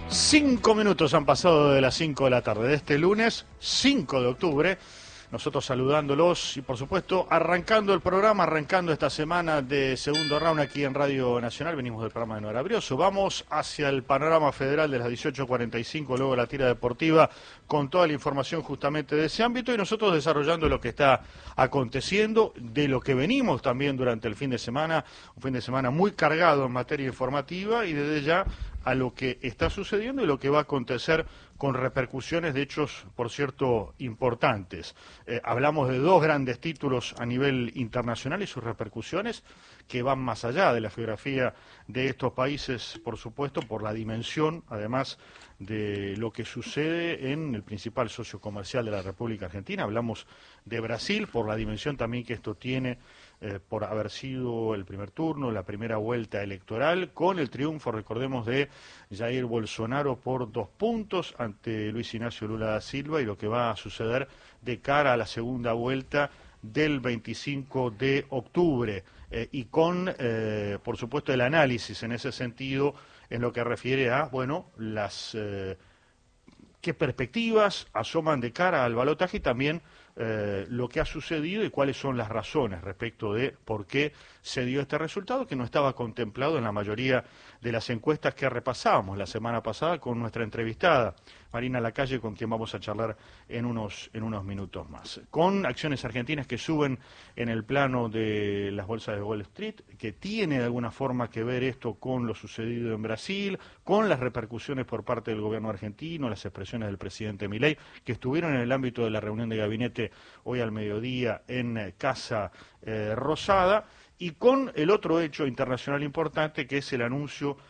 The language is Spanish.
5 minutos han pasado de las 5 de la tarde de este lunes, 5 de octubre. Nosotros saludándolos y, por supuesto, arrancando el programa, arrancando esta semana de segundo round aquí en Radio Nacional. Venimos del programa de Nora Brioso. Vamos hacia el panorama federal de las 18:45, luego la tira deportiva, con toda la información justamente de ese ámbito y nosotros desarrollando lo que está aconteciendo, de lo que venimos también durante el fin de semana, un fin de semana muy cargado en materia informativa y desde ya a lo que está sucediendo y lo que va a acontecer con repercusiones de hechos, por cierto, importantes. Hablamos de dos grandes títulos a nivel internacional y sus repercusiones que van más allá de la geografía de estos países, por supuesto, por la dimensión, además, de lo que sucede en el principal socio comercial de la República Argentina. Hablamos de Brasil, por la dimensión también que esto tiene, por haber sido el primer turno, la primera vuelta electoral, con el triunfo, recordemos, de Jair Bolsonaro por 2 puntos ante Luis Ignacio Lula da Silva y lo que va a suceder de cara a la segunda vuelta del 25 de octubre y con, por supuesto, el análisis en ese sentido en lo que refiere a, bueno, las qué perspectivas asoman de cara al balotaje y también lo que ha sucedido y cuáles son las razones respecto de por qué se dio este resultado que no estaba contemplado en la mayoría de las encuestas que repasábamos la semana pasada con nuestra entrevistada Marina Lacalle, con quien vamos a charlar en unos minutos más. Con acciones argentinas que suben en el plano de las bolsas de Wall Street, que tiene de alguna forma que ver esto con lo sucedido en Brasil, con las repercusiones por parte del gobierno argentino, las expresiones del presidente Milei, que estuvieron en el ámbito de la reunión de gabinete hoy al mediodía en Casa Rosada, y con el otro hecho internacional importante que es el anuncio